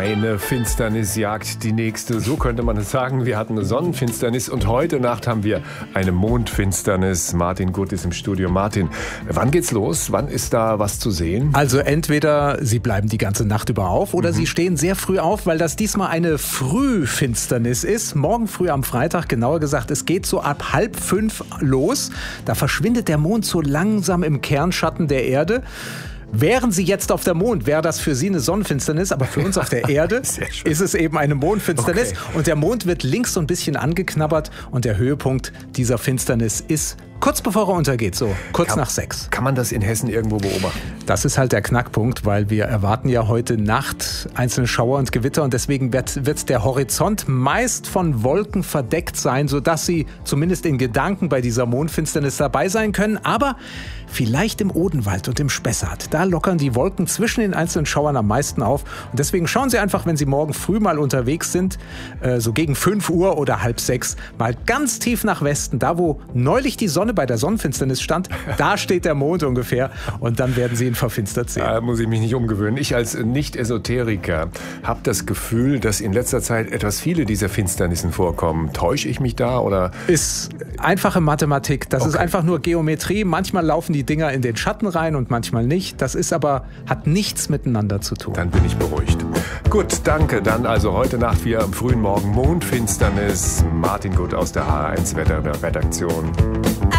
Eine Finsternis jagt die nächste, so könnte man es sagen. Wir hatten eine Sonnenfinsternis und heute Nacht haben wir eine Mondfinsternis. Martin Gutt ist im Studio. Martin, wann geht's los? Wann ist da was zu sehen? Also entweder Sie bleiben die ganze Nacht über auf oder Sie stehen sehr früh auf, weil das diesmal eine Frühfinsternis ist. Morgen früh am Freitag, genauer gesagt, es geht so ab 4:30 los. Da verschwindet der Mond so langsam im Kernschatten der Erde. Wären Sie jetzt auf der Mond, wäre das für Sie eine Sonnenfinsternis, aber für uns auf der Erde ist es eben eine Mondfinsternis. Okay. Und der Mond wird links so ein bisschen angeknabbert und der Höhepunkt dieser Finsternis ist kurz bevor er untergeht, so kurz nach 6. Kann man das in Hessen irgendwo beobachten? Das ist halt der Knackpunkt, weil wir erwarten ja heute Nacht einzelne Schauer und Gewitter und deswegen wird der Horizont meist von Wolken verdeckt sein, sodass Sie zumindest in Gedanken bei dieser Mondfinsternis dabei sein können. Aber vielleicht im Odenwald und im Spessart, da lockern die Wolken zwischen den einzelnen Schauern am meisten auf. Und deswegen schauen Sie einfach, wenn Sie morgen früh mal unterwegs sind, so gegen 5 Uhr oder 5:30, mal ganz tief nach Westen, da wo neulich die Sonne bei der Sonnenfinsternis stand, da steht der Mond ungefähr und dann werden Sie ihn verfinstert sehen. Da muss ich mich nicht umgewöhnen. Ich als Nicht-Esoteriker habe das Gefühl, dass in letzter Zeit etwas viele dieser Finsternissen vorkommen. Täusche ich mich da oder? Ist einfache Mathematik. Das ist einfach nur Geometrie. Manchmal laufen die Dinger in den Schatten rein und manchmal nicht. Das ist aber, hat nichts miteinander zu tun. Dann bin ich beruhigt. Gut, danke. Dann also heute Nacht wieder am frühen Morgen Mondfinsternis. Martin Gutt aus der H1 Wetterredaktion.